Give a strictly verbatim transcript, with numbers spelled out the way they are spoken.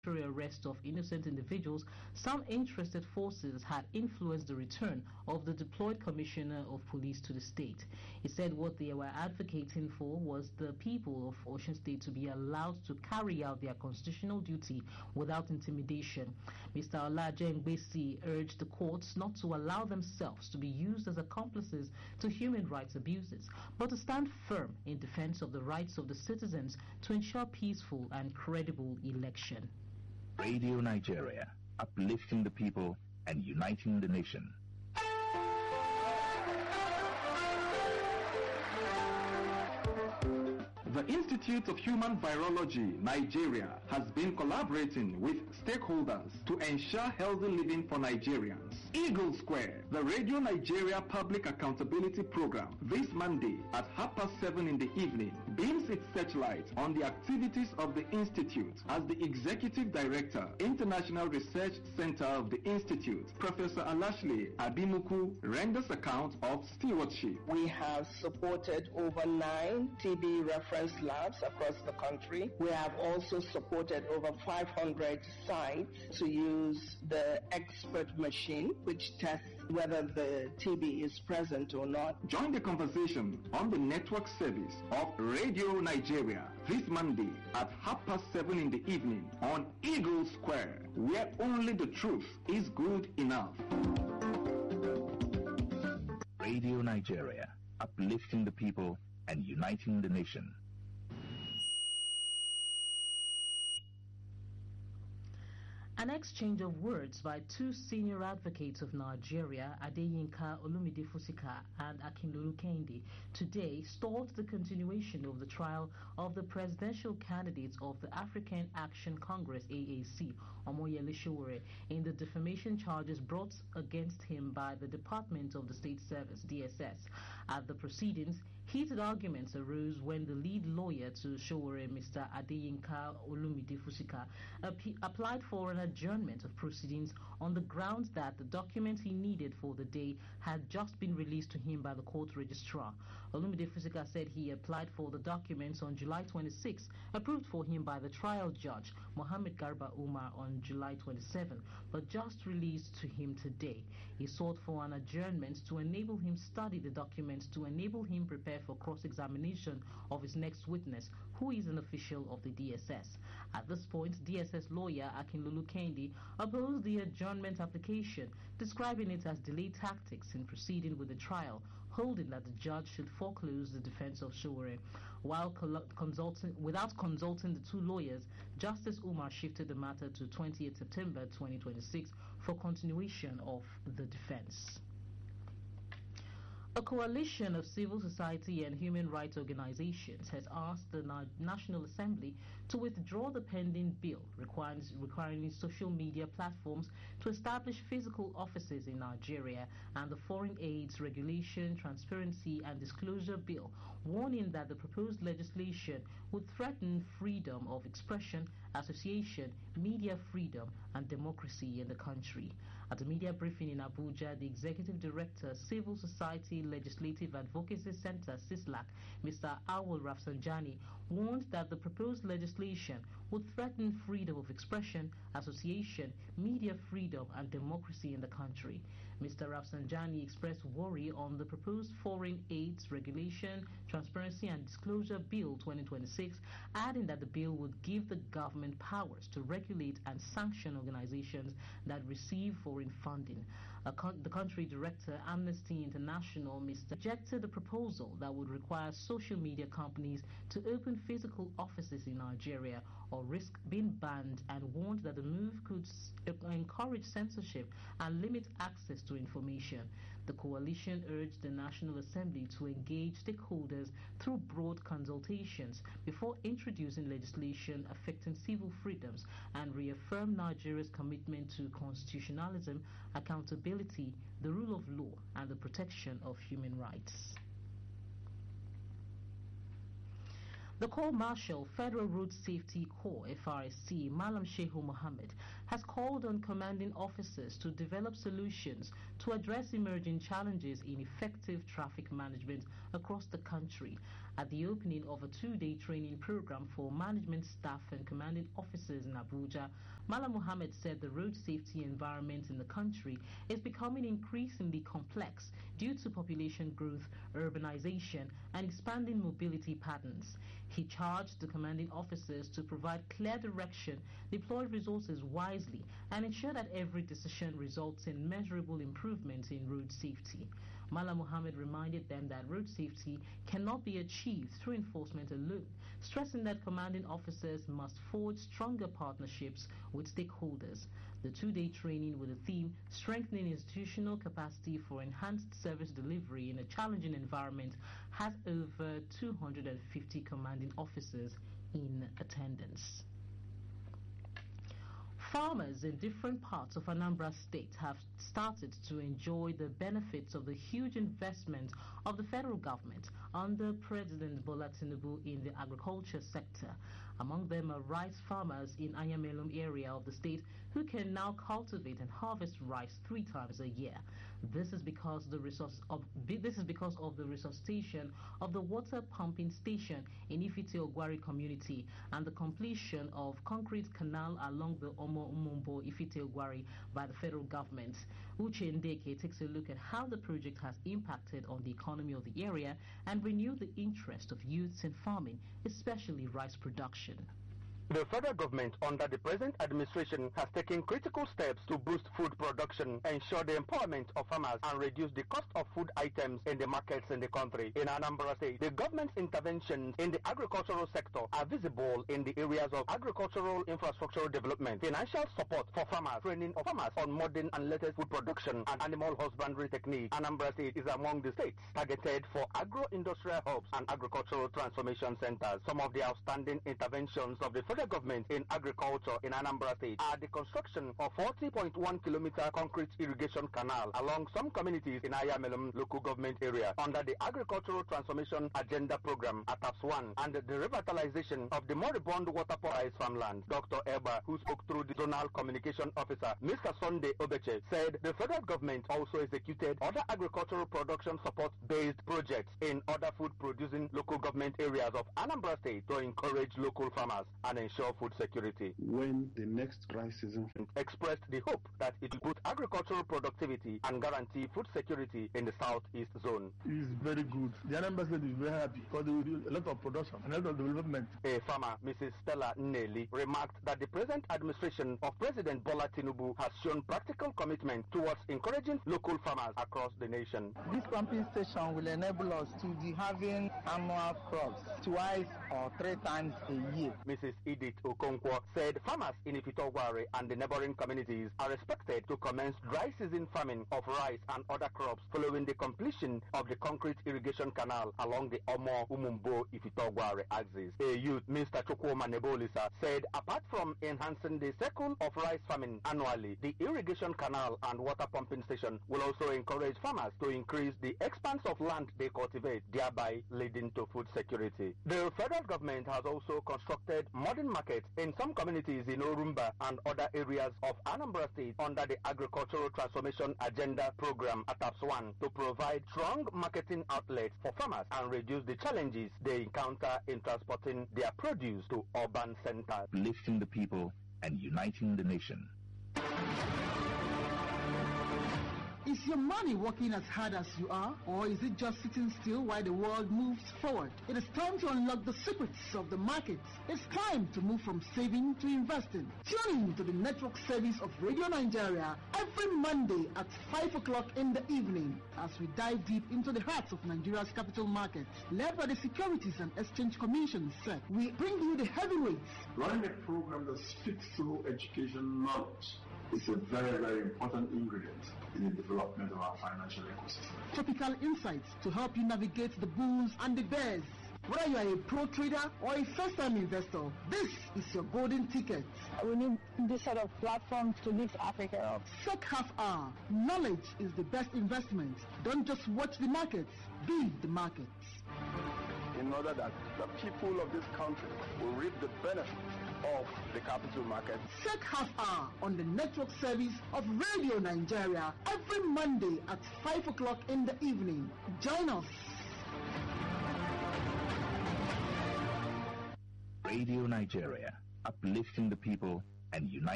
arrest of innocent individuals, some interested forces had influenced the return of the deployed commissioner of police to the state. He said what they were advocating for was the people of Osun State to be allowed to carry out their constitutional duty without intimidation. Mister Olaje Ngbesi urged the courts not to allow themselves to be used as accomplices to human rights abuses, but to stand firm in defense of the rights of the citizens to ensure peaceful and credible election. Radio Nigeria, uplifting the people and uniting the nation. The Institute of Human Virology, Nigeria, has been collaborating with stakeholders to ensure healthy living for Nigerians. Eagle Square, the Radio Nigeria Public Accountability Program, this Monday at half past seven in the evening, beams its searchlight on the activities of the Institute as the Executive Director, International Research Center of the Institute, Professor Alashley Abimuku, renders account of stewardship. We have supported over nine T B reference labs across the country. We have also supported over five hundred sites to use the expert machine, which tests whether the T B is present or not. Join the conversation on the network service of Radio Nigeria this Monday at half past seven in the evening on Eagle Square, where only the truth is good enough. Radio Nigeria, uplifting the people and uniting the nation. An exchange of words by two senior advocates of Nigeria, Adeyinka Olumide Fusika and Akinlolu Kehinde, today stalled the continuation of the trial of the presidential candidates of the African Action Congress A A C, Omoyele Sowore, in the defamation charges brought against him by the Department of the State Service, D S S. At the proceedings, heated arguments arose when the lead lawyer to Sowore, Mister Adeyinka Olumide Fusika, applied for an adjournment of proceedings on the grounds that the documents he needed for the day had just been released to him by the court registrar. Olumide Fusika said he applied for the documents on July twenty-sixth, approved for him by the trial judge, Mohammed Garba Umar, on July twenty-seventh, but just released to him today. He sought for an adjournment to enable him study the documents to enable him prepare for cross-examination of his next witness, who is an official of the D S S. At this point, D S S lawyer Akinlolu Kehinde opposed the adjournment application, describing it as delayed tactics in proceeding with the trial, holding that the judge should foreclose the defense of Sowore. While consulting, without consulting the two lawyers, Justice Umar shifted the matter to twentieth September twenty twenty-six for continuation of the defense. A coalition of civil society and human rights organizations has asked the National Assembly to withdraw the pending bill requiring, requiring social media platforms to establish physical offices in Nigeria and the Foreign Aids Regulation, Transparency and Disclosure Bill, warning that the proposed legislation would threaten freedom of expression, association, media freedom and democracy in the country. At a media briefing in Abuja, the Executive Director, Civil Society Legislative Advocacy Center, CISLAC, Mister Awol Rafsanjani, warned that the proposed legislation would threaten freedom of expression, association, media freedom and democracy in the country. Mister Rafsanjani expressed worry on the proposed Foreign Aids Regulation, Transparency and Disclosure Bill twenty twenty-six, adding that the bill would give the government powers to regulate and sanction organizations that receive foreign funding. Con the country director, Amnesty International, Mister rejected the proposal that would require social media companies to open physical offices in Nigeria or risk being banned, and warned that the move could encourage censorship and limit access to information. The coalition urged the National Assembly to engage stakeholders through broad consultations before introducing legislation affecting civil freedoms and reaffirm Nigeria's commitment to constitutionalism, accountability, the rule of law and the protection of human rights. The Corps Marshal, Federal Road Safety Corps, F R S C, Malam Shehu Mohammed, has called on commanding officers to develop solutions to address emerging challenges in effective traffic management across the country. At the opening of a two-day training program for management staff and commanding officers in Abuja, Malam Mohammed said the road safety environment in the country is becoming increasingly complex due to population growth, urbanization, and expanding mobility patterns. He charged the commanding officers to provide clear direction, deploy resources wisely, and ensure that every decision results in measurable improvements in road safety. Malam Mohammed reminded them that road safety cannot be achieved through enforcement alone, stressing that commanding officers must forge stronger partnerships with stakeholders. The two-day training with the theme Strengthening Institutional Capacity for Enhanced Service Delivery in a Challenging Environment has over two hundred fifty commanding officers in attendance. Farmers in different parts of Anambra State have started to enjoy the benefits of the huge investment of the federal government under President Bola Tinubu in the agriculture sector. Among them are rice farmers in Ayamelum area of the state who can now cultivate and harvest rice three times a year. This is because the resource of this is because of the resuscitation of the water pumping station in Ifite Ogwari community and the completion of concrete canal along the Omo Umumbo Ifite Ogwari by the federal government. Uche Ndeke takes a look at how the project has impacted on the economy of the area and renewed the interest of youths in farming, especially rice production. The federal government under the present administration has taken critical steps to boost food production, ensure the empowerment of farmers and reduce the cost of food items in the markets in the country. In Anambra State, the government's interventions in the agricultural sector are visible in the areas of agricultural infrastructural development, financial support for farmers, training of farmers on modern and latest food production and animal husbandry techniques. Anambra State is among the states targeted for agro-industrial hubs and agricultural transformation centers. Some of the outstanding interventions of the federal government in agriculture in Anambra State are the construction of forty point one kilometer concrete irrigation canal along some communities in Ayamelum local government area under the Agricultural Transformation Agenda Program at A P S one and the revitalization of the moribund water rice farmland. Doctor Eba, who spoke through the zonal communication officer, Mister Sunday Obeche, said the federal government also executed other agricultural production support-based projects in other food-producing local government areas of Anambra State to encourage local farmers and ensure food security. When the next dry season expressed the hope that it will boost agricultural productivity and guarantee food security in the southeast zone. It is very good. The Anambra State is very happy because there will be a lot of production and a lot of development. A farmer, Missus Stella Nnelli, remarked that the present administration of President Bola Tinubu has shown practical commitment towards encouraging local farmers across the nation. This pumping station will enable us to be having annual crops twice or three times a year. Missus Edith Okonkwo said farmers in Ifite Ogwari and the neighboring communities are expected to commence dry season farming of rice and other crops following the completion of the concrete irrigation canal along the Omo Umumbo Ifite Ogwari axis. A youth, Mister Chukwuma Nebolisa, said apart from enhancing the cycle of rice farming annually, the irrigation canal and water pumping station will also encourage farmers to increase the expanse of land they cultivate, thereby leading to food security. The federal government has also constructed modern markets in some communities in Orumba and other areas of Anambra State under the Agricultural Transformation Agenda Program at A P S one to provide strong marketing outlets for farmers and reduce the challenges they encounter in transporting their produce to urban centers. Lifting the people and uniting the nation. Is your money working as hard as you are, or is it just sitting still while the world moves forward? It is time to unlock the secrets of the markets. It's time to move from saving to investing. Tune in to the network service of Radio Nigeria every Monday at five o'clock in the evening as we dive deep into the hearts of Nigeria's capital markets. Led by the Securities and Exchange Commission, S E C, we bring you the heavyweights. Running a program that speaks through education knowledge is a very, very important ingredient in the development of our financial ecosystem. Topical insights to help you navigate the bulls and the bears. Whether you are a pro trader or a first-time investor, this is your golden ticket. We need this sort of platform to lift Africa up. S E C Half Hour. Knowledge is the best investment. Don't just watch the markets, be the markets. In order that the people of this country will reap the benefits of the capital market. Check half hour on the network service of Radio Nigeria every Monday at five o'clock in the evening. Join us. Radio Nigeria, uplifting the people and uniting